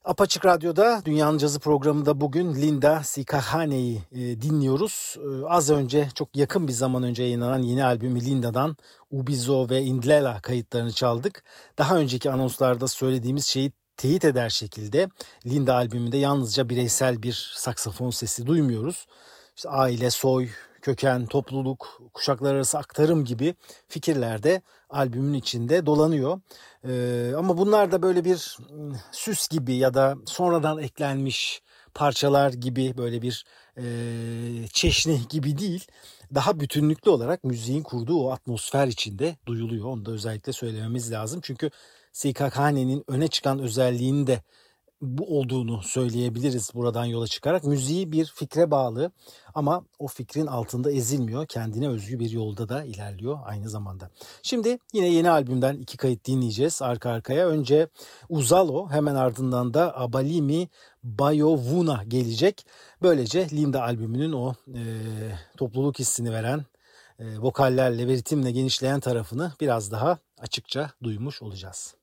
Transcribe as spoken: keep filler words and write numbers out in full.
Apaçık Radyo'da Dünyanın Cazı programında bugün Linda Sikhahane'yi e, dinliyoruz. E, az önce, çok yakın bir zaman önce yayınlanan yeni albümü Linda'dan Ubizo ve Indlela kayıtlarını çaldık. Daha önceki anonslarda söylediğimiz şeyi teyit eder şekilde Linda albümünde yalnızca bireysel bir saksafon sesi duymuyoruz. İşte aile, soy, köken, topluluk, kuşaklar arası aktarım gibi fikirler de albümün içinde dolanıyor. Ee, ama bunlar da böyle bir süs gibi ya da sonradan eklenmiş parçalar gibi böyle bir e, çeşni gibi değil. Daha bütünlüklü olarak müziğin kurduğu o atmosfer içinde duyuluyor. Onu da özellikle söylememiz lazım. Çünkü Sikhahane'nin öne çıkan özelliğini de bu olduğunu söyleyebiliriz buradan yola çıkarak. Müziği bir fikre bağlı ama o fikrin altında ezilmiyor. Kendine özgü bir yolda da ilerliyor aynı zamanda. Şimdi yine yeni albümden iki kayıt dinleyeceğiz arka arkaya. Önce Uzalo, hemen ardından da Abalimi Bayovuna gelecek. Böylece Linda albümünün o e, topluluk hissini veren, e, vokallerle ve ritimle genişleyen tarafını biraz daha açıkça duymuş olacağız.